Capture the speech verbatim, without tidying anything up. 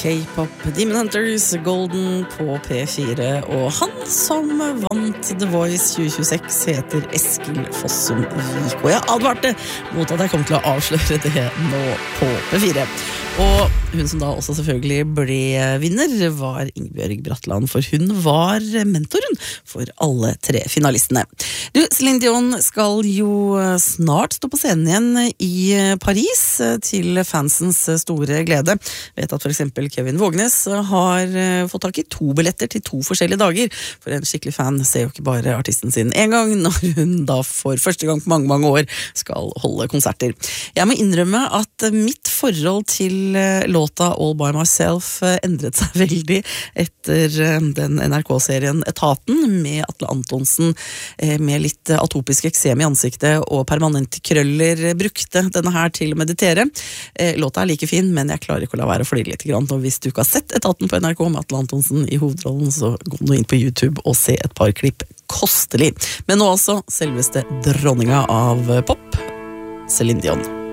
K-pop Demon Hunters, Golden på P fire, og han som vant The Voice tjue tjueseks heter Eskil Fossum Vik, og jeg advarte mot at jeg kom til å avsløre det nå på P fire. Og hun som da også selvfølgelig ble vinner var Ingebjørg Bratland, for hun var mentoren for alle tre finalistene. Du, Céline Dion skal jo snart stå på scenen igjen i Paris til fansens store glede. Vet at for eksempel Kevin Vågnes har fått tak i to billetter til to forskjellige dager, for en skikkelig fan ser jo ikke bare artisten sin en gang når hun da for første gang på mange, mange år skal holde konserter. Jeg må innrømme at mitt forhold til låta All By Myself endret seg veldig etter den N R K-serien Etaten med Atle Antonsen med litt atopisk eksem i ansiktet og permanente krøller brukte denne her til å meditere. Låta er like fin, men jeg klarer ikke å la være å flire litt grann, og hvis du ikke har sett Etaten på N R K med Atle Antonsen i hovedrollen, så gå nå inn på YouTube og se et par klipp kostelig. Men nå altså selveste dronninga av pop, Céline Dion.